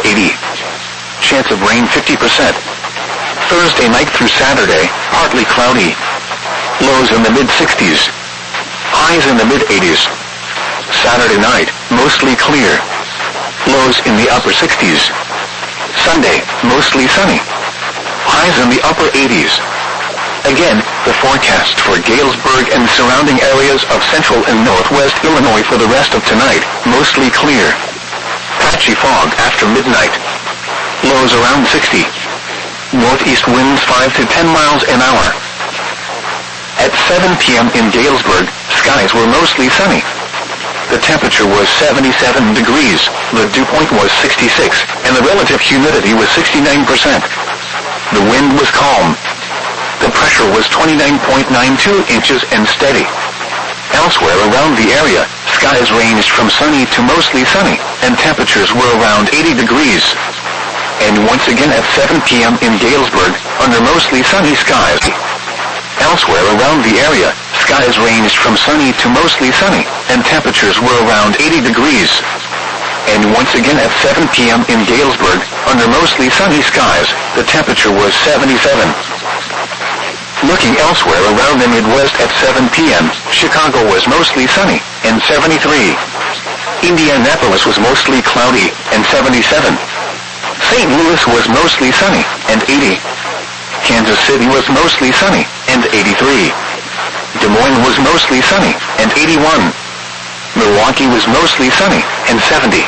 80. Chance of rain 50%. Thursday night through Saturday, partly cloudy. Lows in the mid-60s. Highs in the mid-80s. Saturday night, mostly clear. Lows in the upper 60s. Sunday, mostly sunny. Highs in the upper 80s. Again, the forecast for Galesburg and surrounding areas of central and northwest Illinois for the rest of tonight, mostly clear. Patchy fog after midnight. Lows around 60. Northeast winds 5 to 10 miles an hour. At 7 p.m. in Galesburg, skies were mostly sunny. The temperature was 77 degrees, the dew point was 66, and the relative humidity was 69%. The wind was calm. The pressure was 29.92 inches and steady. Elsewhere around the area, skies ranged from sunny to mostly sunny, and temperatures were around 80 degrees. And once again at 7 p.m. in Galesburg, under mostly sunny skies. Elsewhere around the area, skies ranged from sunny to mostly sunny, and temperatures were around 80 degrees. And once again at 7 p.m. in Galesburg, under mostly sunny skies, the temperature was 77. Looking elsewhere around the Midwest at 7 p.m., Chicago was mostly sunny, and 73. Indianapolis was mostly cloudy, and 77. St. Louis was mostly sunny, and 80. Kansas City was mostly sunny, and 83. Des Moines was mostly sunny, and 81. Milwaukee was mostly sunny, and 70.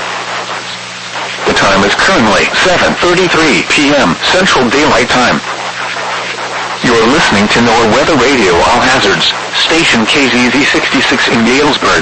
The time is currently 7:33 p.m. Central Daylight Time. You're listening to NOAA Weather Radio All Hazards, station KZZ 66 in Galesburg.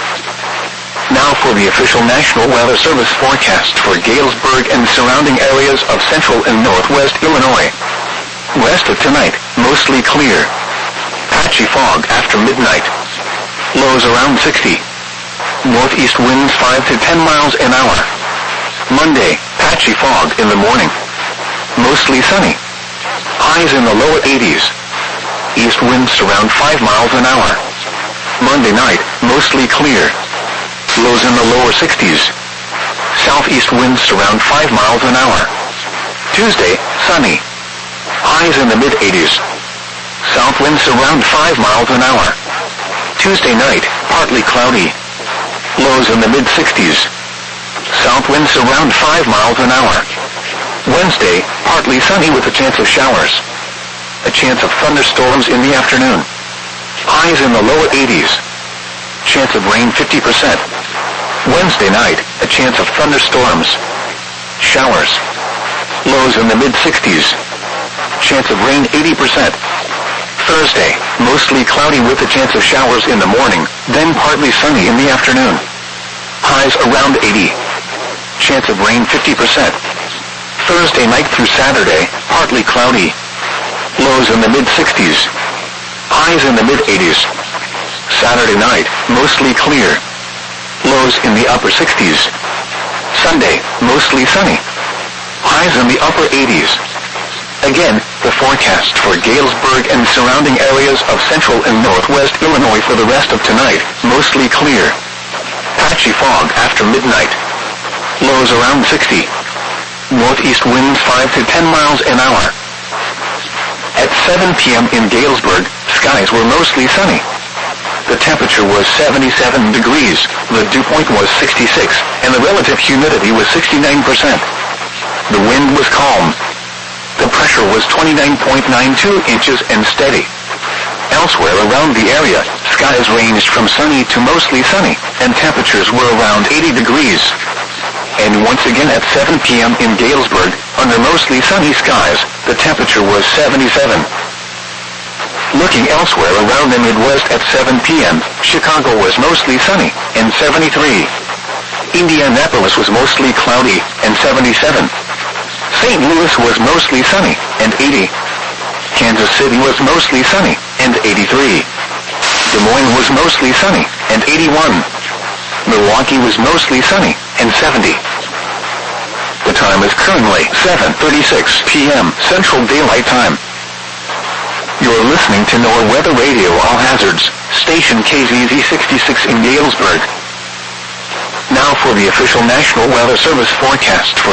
Now for the official National Weather Service forecast for Galesburg and surrounding areas of central and northwest Illinois. West of tonight, mostly clear. Patchy fog after midnight. Lows around 60. Northeast winds 5 to 10 miles an hour. Monday, patchy fog in the morning. Mostly sunny. Highs in the lower 80s. East winds around 5 miles an hour. Monday night, mostly clear. Lows in the lower 60s. Southeast winds around 5 miles an hour. Tuesday, sunny. Highs in the mid-80s. South winds around 5 miles an hour. Tuesday night, partly cloudy. Lows in the mid-60s. South winds around 5 miles an hour. Wednesday, partly sunny with a chance of showers. A chance of thunderstorms in the afternoon. Highs in the lower 80s. Chance of rain 50%. Wednesday night, a chance of thunderstorms. Showers. Lows in the mid-60s. Chance of rain 80%. Thursday, mostly cloudy with a chance of showers in the morning, then partly sunny in the afternoon. Highs around 80. Chance of rain 50%. Thursday night through Saturday, partly cloudy. Lows in the mid-60s. Highs in the mid-80s. Saturday night, mostly clear. Lows in the upper 60s. Sunday, mostly sunny. Highs in the upper 80s. Again, the forecast for Galesburg and surrounding areas of central and northwest Illinois for the rest of tonight, mostly clear. Patchy fog after midnight. Lows around 60. Northeast winds 5 to 10 miles an hour. At 7 p.m. in Galesburg, skies were mostly sunny. The temperature was 77 degrees, the dew point was 66, and the relative humidity was 69%. The wind was calm. The pressure was 29.92 inches and steady. Elsewhere around the area, skies ranged from sunny to mostly sunny, and temperatures were around 80 degrees. And once again at 7 p.m. in Galesburg, under mostly sunny skies, the temperature was 77. Looking elsewhere around the Midwest at 7 p.m., Chicago was mostly sunny, and 73. Indianapolis was mostly cloudy, and 77. St. Louis was mostly sunny, and 80. Kansas City was mostly sunny, and 83. Des Moines was mostly sunny, and 81. Milwaukee was mostly sunny, and 70. The time is currently 7:36 p.m. Central Daylight Time. You're listening to NOAA Weather Radio All Hazards, station KZZ 66 in Galesburg. Now for the official National Weather Service forecast for